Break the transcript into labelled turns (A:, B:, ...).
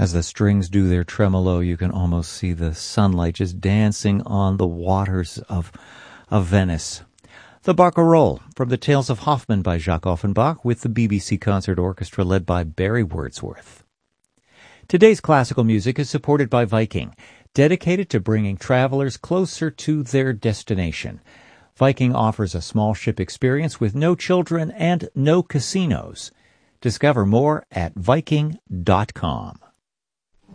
A: As the strings do their tremolo, you can almost see the sunlight just dancing on the waters of Venice. The Barcarolle, from the Tales of Hoffmann by Jacques Offenbach, with the BBC Concert Orchestra led by Barry Wordsworth. Today's classical music is supported by Viking, dedicated to bringing travelers closer to their destination. Viking offers a small ship experience with no children and no casinos. Discover more at Viking.com.